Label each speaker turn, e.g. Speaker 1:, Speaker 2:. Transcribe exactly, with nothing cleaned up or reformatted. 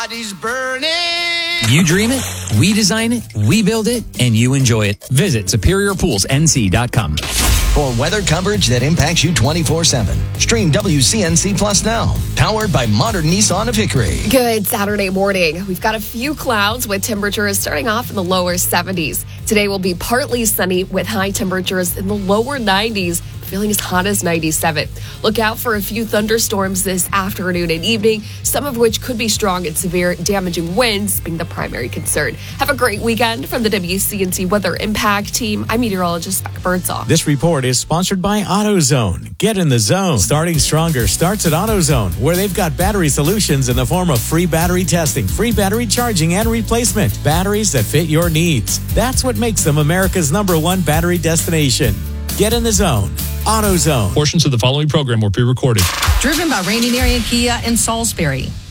Speaker 1: Body's burning.
Speaker 2: You dream it, we design it, we build it, and you enjoy it. Visit superior pools n c dot com.
Speaker 3: For weather coverage that impacts you twenty-four seven, stream W C N C Plus now. Powered by modern Nissan of Hickory.
Speaker 4: Good Saturday morning. We've got a few clouds with temperatures starting off in the lower seventies. Today will be partly sunny with high temperatures in the lower nineties. Feeling as hot as ninety-seven. Look out for a few thunderstorms this afternoon and evening, some of which could be strong and severe, damaging winds being the primary concern. Have a great weekend from the W C N C Weather Impact Team. I'm meteorologist Becca Birdsall.
Speaker 5: This report is sponsored by AutoZone. Get in the zone. Starting stronger starts at AutoZone, where they've got battery solutions in the form of free battery testing, free battery charging, and replacement. Batteries that fit your needs. That's what makes them America's number one battery destination. Get in the zone. AutoZone.
Speaker 6: Portions of the following program were pre-recorded.
Speaker 7: Driven by Rainier Area Kia in Salisbury.